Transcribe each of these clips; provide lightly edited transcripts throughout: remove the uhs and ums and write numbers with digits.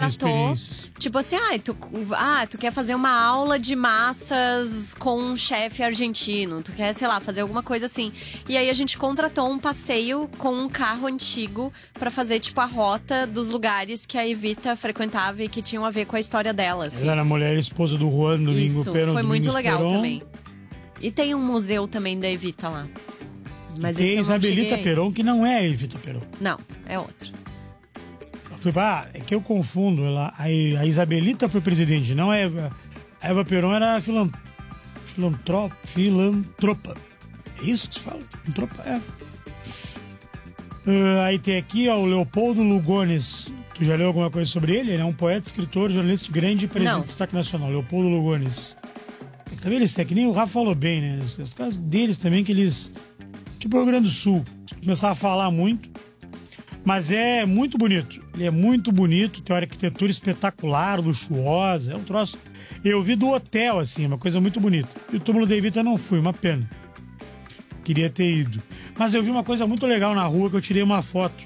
contratou, tipo assim, tu quer fazer uma aula de massas com um chefe argentino, tu quer, sei lá, fazer alguma coisa assim. E aí a gente contratou um passeio com um carro antigo pra fazer, tipo, a rota dos lugares que a Evita frequentava e que tinham a ver com a história dela, assim. Ela era a mulher e esposa do Juan Domingo Isso, Perón. foi muito legal Perón. também. E tem um museu também da Evita lá. Mas tem a Isabelita Perón. Perón, que não é a Evita Perón. Não, é outra. É que eu confundo. A Isabelita foi presidente, não a Eva. A Eva Perón era filantropa. É isso que se fala? Filantropa, é. Aí tem aqui, ó, o Leopoldo Lugones. Tu já leu alguma coisa sobre ele? Ele é um poeta, escritor, jornalista de grande e presente destaque nacional. Leopoldo Lugones. Também eles têm, que nem o Rafa falou bem, né? Os casos deles também, que eles... Tipo o Rio Grande do Sul. Começaram a falar muito. Mas é muito bonito. Ele é muito bonito, tem uma arquitetura espetacular, luxuosa. É um troço... Eu vi do hotel, assim, uma coisa muito bonita. E o túmulo da Evita eu não fui, uma pena. Queria ter ido. Mas eu vi uma coisa muito legal na rua, que eu tirei uma foto.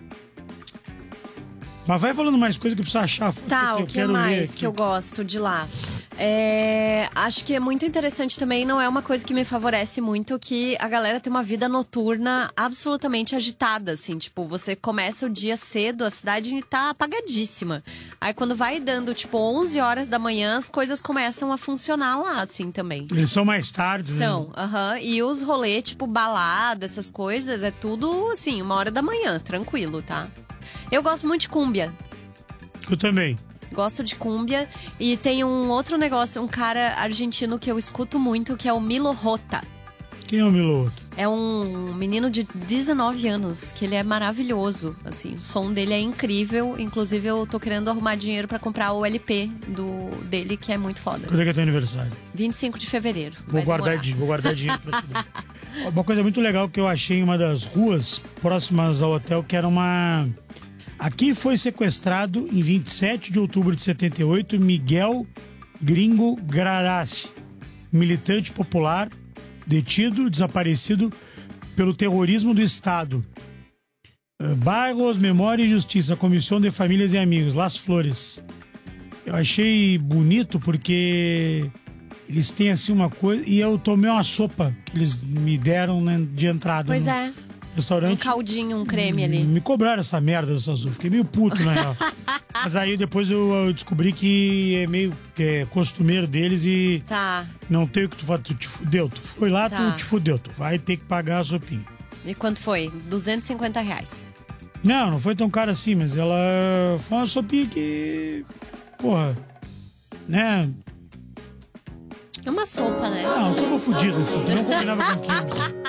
Mas vai falando mais coisa que eu preciso achar. Tá, o que mais que eu gosto de lá? Acho que é muito interessante também, não é uma coisa que me favorece muito, que a galera tem uma vida noturna absolutamente agitada, assim. Tipo, você começa o dia cedo, a cidade tá apagadíssima. Aí quando vai dando, tipo, 11 horas da manhã, as coisas começam a funcionar lá, assim, também. Eles são mais tarde, né? São, E os rolês, tipo, balada, essas coisas, é tudo, assim, 1 hora da manhã, tranquilo, tá? Eu gosto muito de cúmbia. Eu também. Gosto de cúmbia. E tem um outro negócio, um cara argentino que eu escuto muito, que é o Milo Rota. Quem é o Milo Rota? É um menino de 19 anos, que ele é maravilhoso, assim. O som dele é incrível. Inclusive, eu tô querendo arrumar dinheiro pra comprar o LP dele, que é muito foda. Quando é que é teu aniversário? 25 de fevereiro. Vou guardar dinheiro pra te dar. Uma coisa muito legal que eu achei em uma das ruas próximas ao hotel, que era uma... Aqui foi sequestrado, em 27 de outubro de 78, Miguel Gringo Gradassi, militante popular, detido, desaparecido pelo terrorismo do Estado. Bairros, Memória e Justiça, Comissão de Famílias e Amigos, Las Flores. Eu achei bonito porque eles têm assim uma coisa... E eu tomei uma sopa que eles me deram, né, de entrada. Pois é. Restaurante. Um caldinho, um creme ali. Me cobraram essa merda dessa sopa. Fiquei meio puto, na real. Mas aí depois eu descobri que é meio costumeiro deles e... Tá. Não tem o que tu faz. Tu te fudeu. Tu foi lá, tu te fudeu. Tu vai ter que pagar a sopinha. E quanto foi? R$250. Não foi tão caro assim, mas ela foi uma sopinha que... Porra. Né? É uma sopa, né? Não, sopa fudida, assim. Que não combinava com quibes.